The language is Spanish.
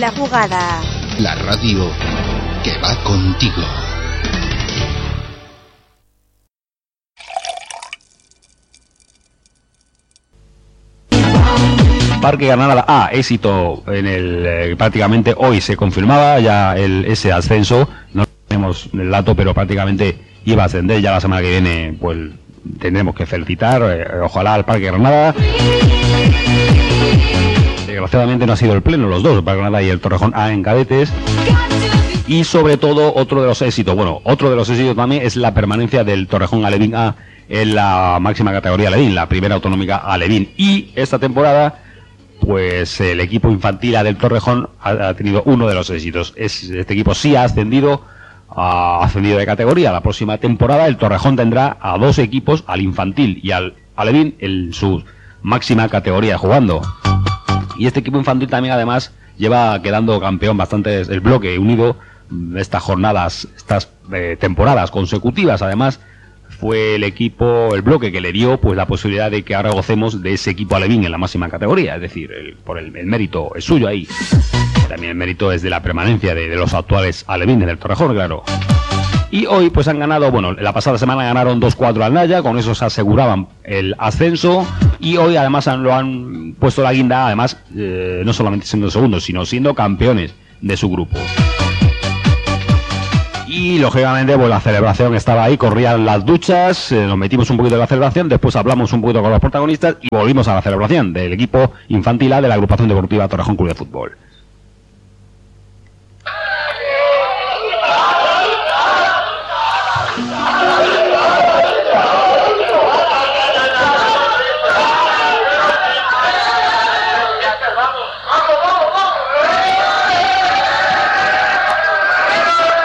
La Jugada. La radio que va contigo. Parque Granada éxito en el prácticamente hoy se confirmaba ya ese ascenso. No tenemos el dato, pero prácticamente iba a ascender. Ya la semana que viene pues tendremos que felicitar ojalá al Parque Granada. Desgraciadamente no ha sido el pleno los dos, el Parque Granada y el Torrejón A en cadetes. Y sobre todo otro de los éxitos también es la permanencia del Torrejón Alevín A en la máxima categoría Alevín, la primera autonómica Alevín. Y esta temporada pues el equipo infantil del Torrejón ha tenido uno de los éxitos. Este equipo sí ha ascendido de categoría. La próxima temporada el Torrejón tendrá a dos equipos, al infantil y al Alevín, en su máxima categoría jugando. Y este equipo infantil también además lleva quedando campeón bastantes, el bloque unido, estas temporadas consecutivas. Además fue el bloque que le dio pues la posibilidad de que ahora gocemos de ese equipo alevín en la máxima categoría, es decir, por el mérito es suyo ahí. También el mérito es de la permanencia de los actuales alevines del Torrejón, claro. Y hoy pues han ganado, la pasada semana ganaron 2-4 al Naya, con eso se aseguraban el ascenso. Y hoy además lo han puesto la guinda, además no solamente siendo segundos, sino siendo campeones de su grupo. Y lógicamente pues la celebración estaba ahí, corrían las duchas, nos metimos un poquito en la celebración, después hablamos un poquito con los protagonistas y volvimos a la celebración del equipo infantil A de la agrupación deportiva Torrejón Club de Fútbol.